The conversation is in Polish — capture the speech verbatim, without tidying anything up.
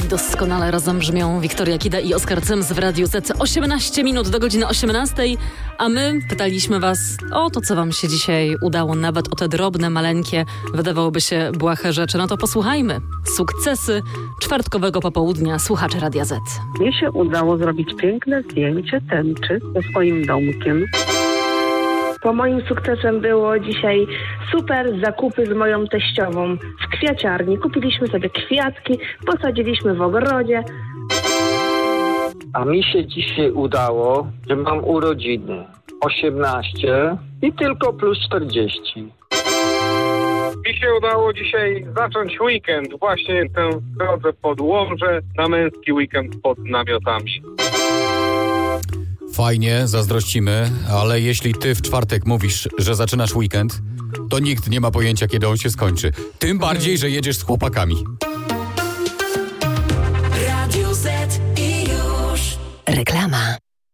Doskonale razem brzmią Wiktoria Kida i Oskar Cyms w Radiu Z. osiemnaście minut do godziny osiemnastej, a my pytaliśmy was o to, co wam się dzisiaj udało, nawet o te drobne, maleńkie, wydawałoby się błahe rzeczy. No to posłuchajmy. Sukcesy czwartkowego popołudnia słuchaczy Radia Z. Mnie się udało zrobić piękne zdjęcie tęczy ze swoim domkiem. Bo moim sukcesem było dzisiaj super zakupy z moją teściową w kwiaciarni. Kupiliśmy sobie kwiatki, posadziliśmy w ogrodzie. A mi się dzisiaj udało, że mam urodziny osiemnaście i tylko plus czterdzieści. Mi się udało dzisiaj zacząć weekend. Właśnie tę drodze pod Łomżę na męski weekend pod namiotami. Fajnie, zazdrościmy, ale jeśli ty w czwartek mówisz, że zaczynasz weekend, to nikt nie ma pojęcia, kiedy on się skończy. Tym bardziej, że jedziesz z chłopakami. Radio Z i już. Reklama.